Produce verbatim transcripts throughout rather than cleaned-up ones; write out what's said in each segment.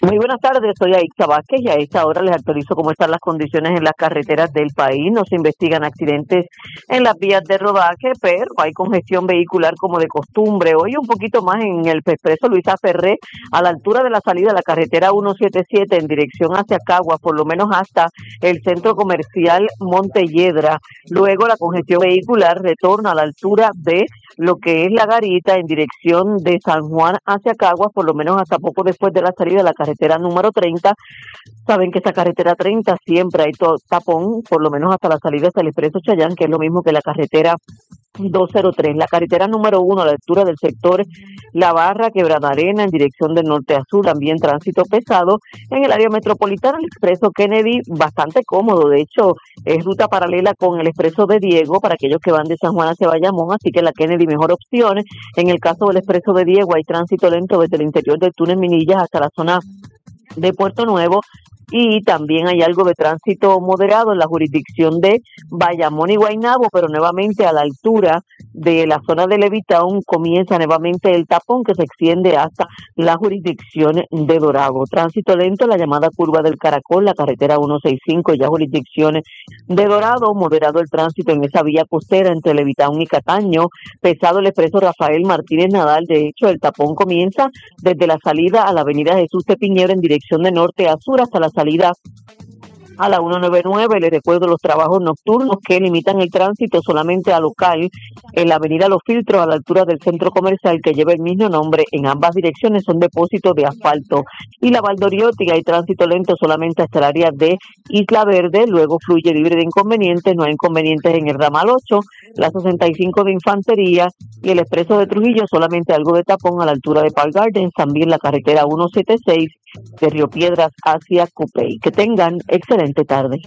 Muy buenas tardes, soy Aixa Vázquez y a esta hora les actualizo cómo están las condiciones en las carreteras del país. No se investigan accidentes en las vías de rodaje, pero hay congestión vehicular como de costumbre. Hoy un poquito más en el expreso Luisa Ferré, a la altura de la salida de la carretera ciento setenta y siete en dirección hacia Caguas, por lo menos hasta el centro comercial Montelledra. Luego la congestión vehicular retorna a la altura de lo que es La Garita en dirección de San Juan hacia Caguas, por lo menos hasta poco después de la salida de la carretera número treinta. Saben que esa carretera treinta siempre hay to- tapón, por lo menos hasta la salida hasta el expreso Chayán, que es lo mismo que la carretera doscientos tres. La carretera número uno a la altura del sector La Barra, Quebrada Arena, en dirección del norte a sur, también tránsito pesado. En el área metropolitana, el expreso Kennedy, bastante cómodo, de hecho, es ruta paralela con el expreso de Diego, para aquellos que van de San Juan hacia Bayamón, así que la Kennedy mejor opción. En el caso del expreso de Diego, hay tránsito lento desde el interior del túnel Minillas hasta la zona de Puerto Nuevo, y también hay algo de tránsito moderado en la jurisdicción de Bayamón y Guaynabo, pero nuevamente a la altura de la zona de Levitown comienza nuevamente el tapón que se extiende hasta la jurisdicción de Dorado. Tránsito lento en la llamada curva del Caracol, la carretera ciento sesenta y cinco, ya jurisdicciones de Dorado. Moderado el tránsito en esa vía costera entre Levitown y Cataño. Pesado el expreso Rafael Martínez Nadal. De hecho, el tapón comienza desde la salida a la avenida Jesús de Piñero en dirección de norte a sur hasta la salida a la ciento noventa y nueve. Les recuerdo los trabajos nocturnos que limitan el tránsito solamente a local en la avenida Los Filtros, a la altura del centro comercial que lleva el mismo nombre. En ambas direcciones son depósitos de asfalto. Y la Valdoriotti, hay tránsito lento solamente hasta el área de Isla Verde. Luego fluye libre de inconvenientes, no hay inconvenientes en el ramal ocho, la sesenta y cinco de Infantería y el expreso de Trujillo, solamente algo de tapón a la altura de Park Gardens. También la carretera ciento setenta y seis de Río Piedras hacia Cupey. Que tengan excelente tarde.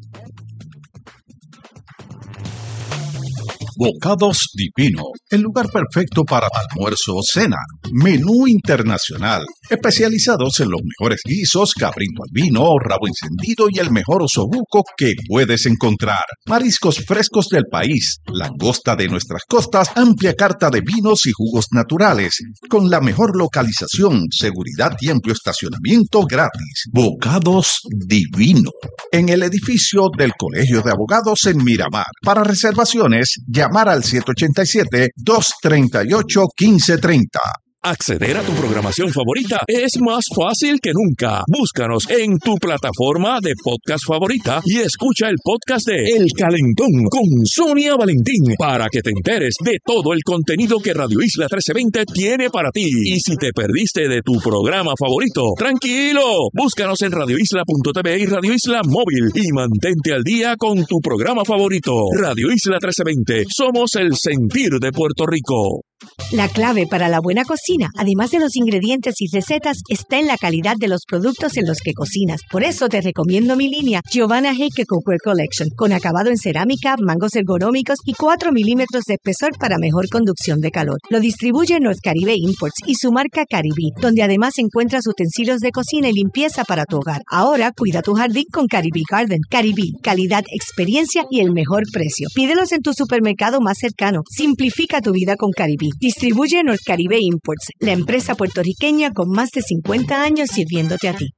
Bocados Divino, el lugar perfecto para almuerzo o cena. Menú internacional, especializados en los mejores guisos, cabrito al vino, rabo encendido y el mejor osobuco que puedes encontrar. Mariscos frescos del país, langosta de nuestras costas, amplia carta de vinos y jugos naturales, con la mejor localización, seguridad y amplio estacionamiento gratis. Bocados Divino, en el edificio del Colegio de Abogados en Miramar. Para reservaciones, llamar al siete ocho siete, dos tres ocho, uno cinco tres cero. Acceder a tu programación favorita es más fácil que nunca. Búscanos en tu plataforma de podcast favorita y escucha el podcast de El Calentón con Sonia Valentín para que te enteres de todo el contenido que Radio Isla trece veinte tiene para ti. Y si te perdiste de tu programa favorito, tranquilo, búscanos en radio isla punto t v y Radio Isla Móvil y mantente al día con tu programa favorito. Radio Isla trece veinte, somos el sentir de Puerto Rico. La clave para la buena cocina, además de los ingredientes y recetas, está en la calidad de los productos en los que cocinas. Por eso te recomiendo mi línea Giovanna Heike Cookware Collection, con acabado en cerámica, mangos ergonómicos y cuatro milímetros de espesor para mejor conducción de calor. Lo distribuye North Caribe Imports y su marca Caribí, donde además encuentras utensilios de cocina y limpieza para tu hogar. Ahora cuida tu jardín con Caribí Garden. Caribí, calidad, experiencia y el mejor precio. Pídelos en tu supermercado más cercano. Simplifica tu vida con Caribí. Distribuye North Caribe Imports, la empresa puertorriqueña con más de cincuenta años sirviéndote a ti.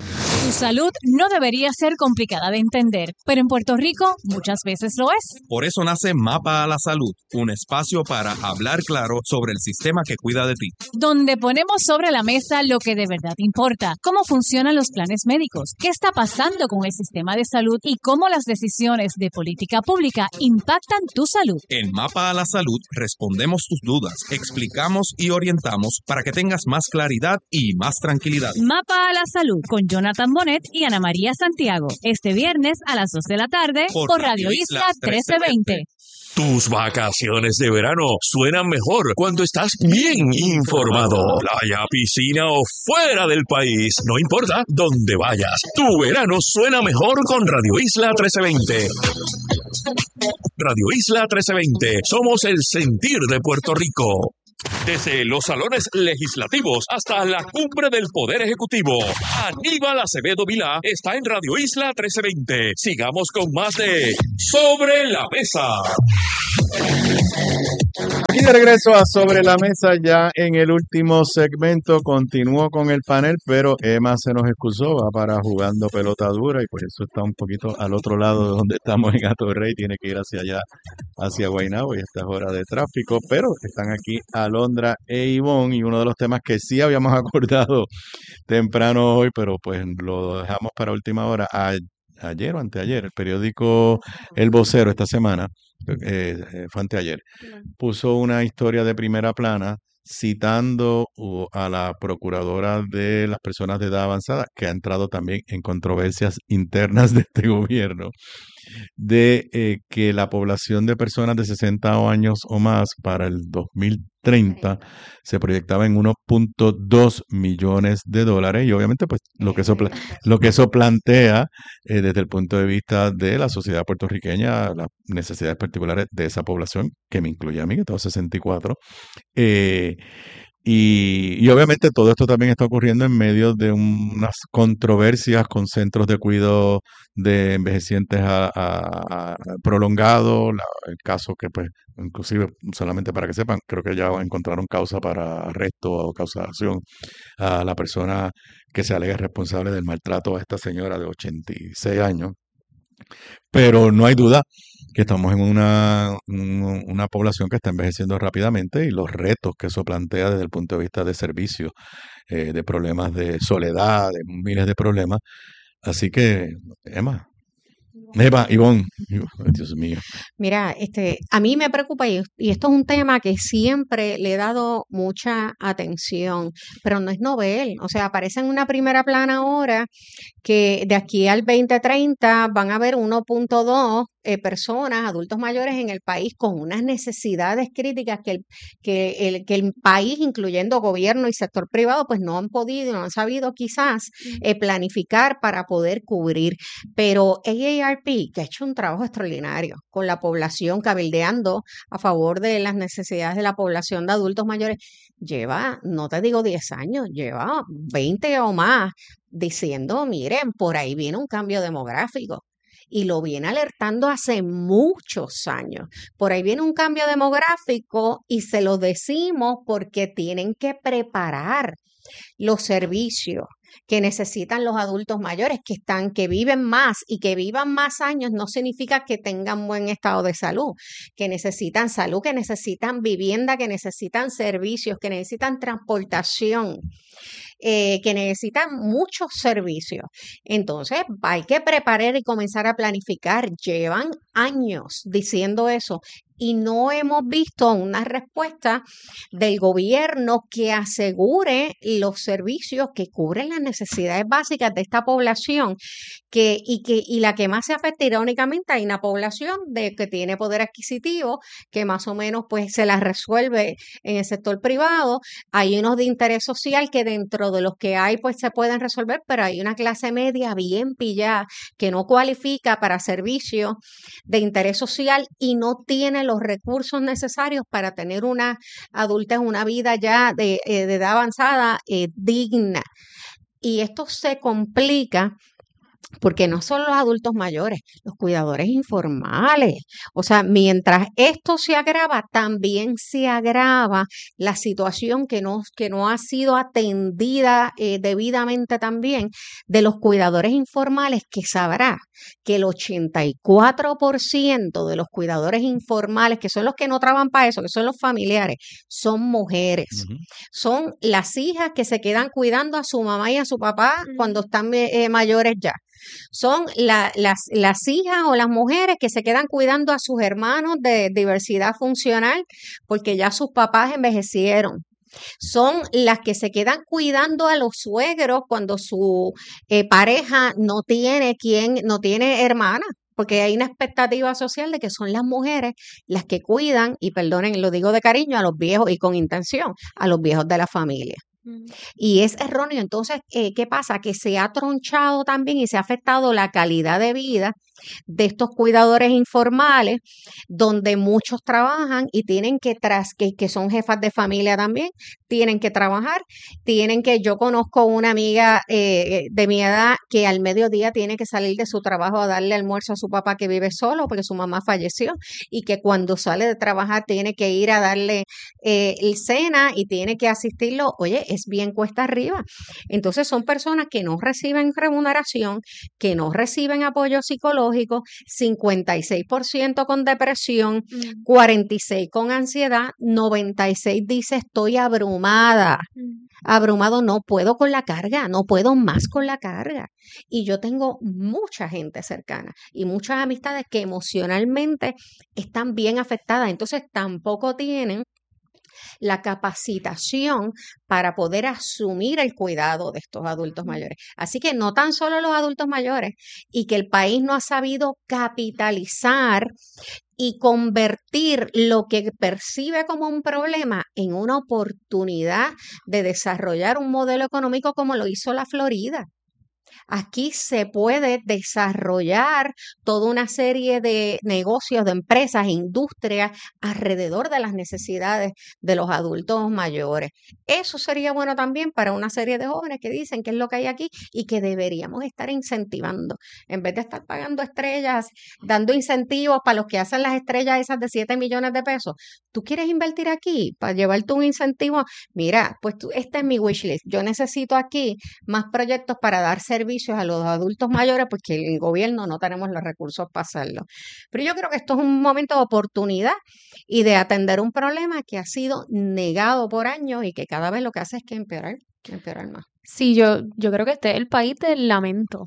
Tu salud no debería ser complicada de entender, pero en Puerto Rico muchas veces lo es. Por eso nace Mapa a la Salud, un espacio para hablar claro sobre el sistema que cuida de ti. Donde ponemos sobre la mesa lo que de verdad importa, cómo funcionan los planes médicos, qué está pasando con el sistema de salud y cómo las decisiones de política pública impactan tu salud. En Mapa a la Salud respondemos tus dudas, explicamos y orientamos para que tengas más claridad y más tranquilidad. Mapa a la Salud con Jonathan Bonet y Ana María Santiago. Este viernes a las dos de la tarde por, por Radio Isla trece veinte. Tus vacaciones de verano suenan mejor cuando estás bien informado. Playa, piscina o fuera del país. No importa dónde vayas. Tu verano suena mejor con Radio Isla trece veinte. Radio Isla trece veinte. Somos el sentir de Puerto Rico. Desde los salones legislativos hasta la cumbre del Poder Ejecutivo, Aníbal Acevedo Vilá está en Radio Isla trece veinte. Sigamos con más de Sobre la Mesa. Aquí de regreso a Sobre la Mesa, ya en el último segmento. Continúo con el panel, pero Emma se nos excusó, va para Jugando Pelota Dura y por eso está un poquito al otro lado de donde estamos en Atorrey, tiene que ir hacia allá, hacia Guaynabo, y esta es hora de tráfico, pero están aquí Alondra e Ivonne, y uno de los temas que sí habíamos acordado temprano hoy, pero pues lo dejamos para última hora, a, ayer o anteayer, el periódico El Vocero esta semana, eh, eh, fue anteayer, puso una historia de primera plana citando uh, a la procuradora de las personas de edad avanzada, que ha entrado también en controversias internas de este gobierno, de eh, que la población de personas de sesenta años o más para el dos mil treinta se proyectaba en uno punto dos millones de dólares, y obviamente pues lo que eso, pla- lo que eso plantea eh, desde el punto de vista de la sociedad puertorriqueña, las necesidades particulares de esa población, que me incluye a mí, que tengo sesenta y cuatro. Eh, y, y obviamente todo esto también está ocurriendo en medio de un- unas controversias con centros de cuidado de envejecientes a, a- a prolongado, la- el caso que pues, inclusive solamente para que sepan, creo que ya encontraron causa para arresto o causa de acción a la persona que se alega responsable del maltrato a esta señora de ochenta y seis años. Pero no hay duda que estamos en una, un- una población que está envejeciendo rápidamente, y los retos que eso plantea desde el punto de vista de servicios, eh, de problemas de soledad, de miles de problemas. Así que, Emma, Emma, Ivonne, Ivonne, Dios mío. Mira, este, a mí me preocupa y, y esto es un tema que siempre le he dado mucha atención, pero no es novel. O sea, aparece en una primera plana ahora que de aquí al veinte treinta van a haber uno punto dos eh, personas, adultos mayores en el país con unas necesidades críticas que el, que el, que el país, incluyendo gobierno y sector privado, pues no han podido, no han sabido quizás eh, planificar para poder cubrir. Pero A A R P, que ha hecho un trabajo extraordinario con la población, cabildeando a favor de las necesidades de la población de adultos mayores, lleva, no te digo diez años, lleva veinte o más diciendo, miren, por ahí viene un cambio demográfico. Y lo viene alertando hace muchos años. Por ahí viene un cambio demográfico y se lo decimos porque tienen que preparar los servicios que necesitan los adultos mayores, que están, que viven más, y que vivan más años no significa que tengan buen estado de salud, que necesitan salud, que necesitan vivienda, que necesitan servicios, que necesitan transportación. Eh, que necesitan muchos servicios. Entonces, hay que preparar y comenzar a planificar. Llevan años diciendo eso y no hemos visto una respuesta del gobierno que asegure los servicios que cubren las necesidades básicas de esta población, que, y, que, y la que más se afecta, irónicamente, hay una población de, que tiene poder adquisitivo, que más o menos pues se la resuelve en el sector privado. Hay unos de interés social que dentro de los que hay pues se pueden resolver, pero hay una clase media bien pillada que no cualifica para servicios de interés social y no tiene los recursos necesarios para tener una adultez, una vida ya de, eh, de edad avanzada eh, digna. Y esto se complica porque no son los adultos mayores, los cuidadores informales. O sea, mientras esto se agrava, también se agrava la situación que no, que no ha sido atendida eh, debidamente también de los cuidadores informales, que sabrá que el ochenta y cuatro por ciento de los cuidadores informales, que son los que no trabajan para eso, que son los familiares, son mujeres. Uh-huh. Son las hijas que se quedan cuidando a su mamá y a su papá uh-huh. cuando están eh, mayores ya. Son la, las, las hijas o las mujeres que se quedan cuidando a sus hermanos de diversidad funcional porque ya sus papás envejecieron. Son las que se quedan cuidando a los suegros cuando su eh, pareja no tiene quien, no tiene hermana, porque hay una expectativa social de que son las mujeres las que cuidan, y perdonen, lo digo de cariño, a los viejos y con intención, a los viejos de la familia. Y es erróneo. Entonces, eh, ¿qué pasa? Que se ha tronchado también y se ha afectado la calidad de vida de estos cuidadores informales, donde muchos trabajan y tienen que, tras que, que son jefas de familia también, tienen que trabajar, tienen que, yo conozco una amiga eh, de mi edad que al mediodía tiene que salir de su trabajo a darle almuerzo a su papá que vive solo porque su mamá falleció, y que cuando sale de trabajar tiene que ir a darle eh, el cena y tiene que asistirlo. Oye, es bien cuesta arriba. Entonces son personas que no reciben remuneración, que no reciben apoyo psicológico, cincuenta y seis por ciento con depresión, mm. cuarenta y seis por ciento con ansiedad, noventa y seis por ciento dice estoy abrumada. Mm. Abrumado, no puedo con la carga, no puedo más con la carga. Y yo tengo mucha gente cercana y muchas amistades que emocionalmente están bien afectadas, entonces tampoco tienen la capacitación para poder asumir el cuidado de estos adultos mayores. Así que no tan solo los adultos mayores, y que el país no ha sabido capitalizar y convertir lo que percibe como un problema en una oportunidad de desarrollar un modelo económico como lo hizo la Florida. Aquí se puede desarrollar toda una serie de negocios, de empresas, industrias alrededor de las necesidades de los adultos mayores. Eso sería bueno también para una serie de jóvenes que dicen qué es lo que hay aquí y que deberíamos estar incentivando. En vez de estar pagando estrellas, dando incentivos para los que hacen las estrellas esas de siete millones de pesos. ¿Tú quieres invertir aquí para llevarte un incentivo? Mira, pues tú, este es mi wish list. Yo necesito aquí más proyectos para dar servicios a los adultos mayores, porque el gobierno no tenemos los recursos para hacerlo. Pero yo creo que esto es un momento de oportunidad y de atender un problema que ha sido negado por años y que cada vez lo que hace es que empeorar, empeorar más. Sí, yo, yo creo que este es el país del lamento.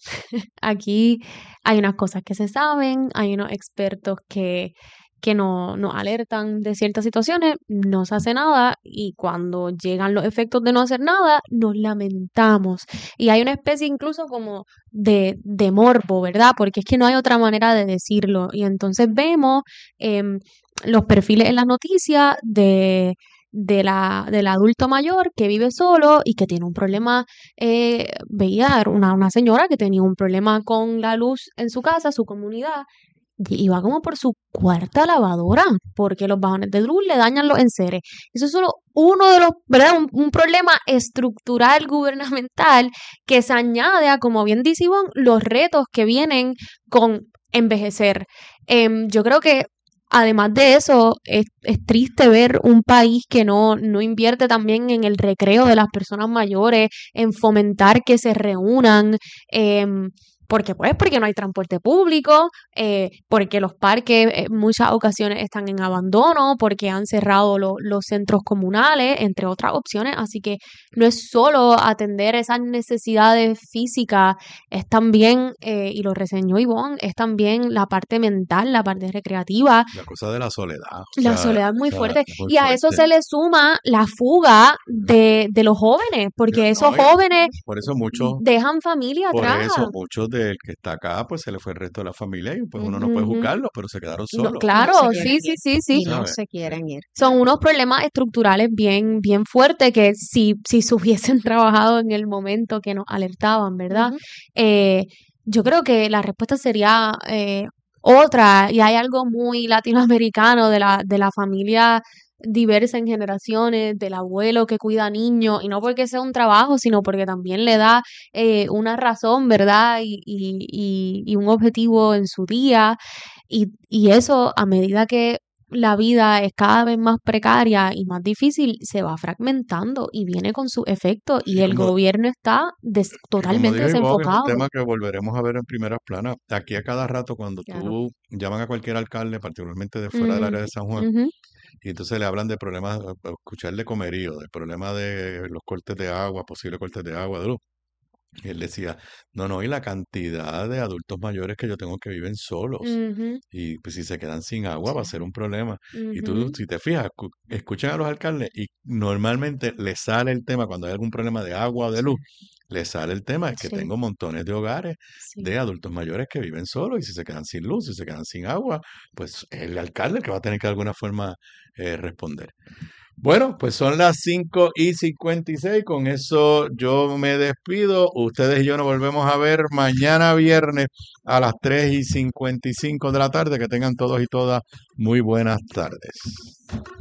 Aquí hay unas cosas que se saben, hay unos expertos que que no, nos alertan de ciertas situaciones, no se hace nada, y cuando llegan los efectos de no hacer nada, nos lamentamos. Y hay una especie incluso como de, de morbo, ¿verdad? Porque es que no hay otra manera de decirlo. Y entonces vemos eh, los perfiles en las noticias de... De la, del adulto mayor que vive solo y que tiene un problema, eh, veía una, una señora que tenía un problema con la luz en su casa, su comunidad, y va como por su cuarta lavadora, porque los bajones de luz le dañan los enseres. Eso es solo uno de los, ¿verdad? Un, un problema estructural gubernamental que se añade a, como bien dice Ivonne, los retos que vienen con envejecer. Eh, yo creo que además de eso, es, es triste ver un país que no, no invierte también en el recreo de las personas mayores, en fomentar que se reúnan, eh, porque pues porque no hay transporte público, eh, porque los parques en muchas ocasiones están en abandono, porque han cerrado lo, los centros comunales, entre otras opciones. Así que no es solo atender esas necesidades físicas, es también, eh, y lo reseñó Ivonne, es también la parte mental, la parte recreativa. La cosa de la soledad. La sea, soledad es muy o sea, fuerte. es muy y a fuerte. eso se le suma la fuga de, de los jóvenes, porque esos No, y jóvenes por eso muchos, dejan familia por atrás. eso muchos del que está acá, pues se le fue el resto de la familia y pues uno no puede Ujú. juzgarlos, pero se quedaron No, solos. claro, No se sí, quieren sí, ir. sí, sí. Y no ¿Sabes? se quieren ir. Son unos problemas estructurales bien, bien fuertes que si, si se hubiesen trabajado en el momento que nos alertaban, ¿verdad? Ujú. Eh, yo creo que la respuesta sería eh, otra, y hay algo muy latinoamericano de la, de la familia diversa en generaciones, del abuelo que cuida a niños, y no porque sea un trabajo, sino porque también le da eh, una razón, ¿verdad? Y, y, y, y un objetivo en su día, y, y eso a medida que la vida es cada vez más precaria y más difícil, se va fragmentando y viene con su efecto, y Y el como, gobierno está des- y como totalmente dijo Ivonne, es un desenfocado. tema que volveremos a ver en primeras planas. Aquí a cada rato, cuando Claro. tú llaman a cualquier alcalde, particularmente de fuera del Ujú, área de San Juan, ujú. y entonces le hablan de problemas, eh, escuchar de comerío, del problema de los cortes de agua, posibles cortes de agua, de luz. Y él decía, no, no, y la cantidad de adultos mayores que yo tengo que viven solos. Ujú, Y pues si se quedan sin agua va a ser un problema. Y tú, ujú. si te fijas, cu- escuchan a los alcaldes y normalmente les sale el tema cuando hay algún problema de agua o de Sí, luz, les sale el tema, es que Sí, tengo montones de hogares sí. de adultos mayores que viven solos y si se quedan sin luz, si se quedan sin agua, pues el alcalde que va a tener que de alguna forma eh, responder. Bueno, pues son las cinco y cincuenta y seis. Con eso yo me despido. Ustedes y yo nos volvemos a ver mañana viernes a las tres y cincuenta y cinco de la tarde. Que tengan todos y todas muy buenas tardes.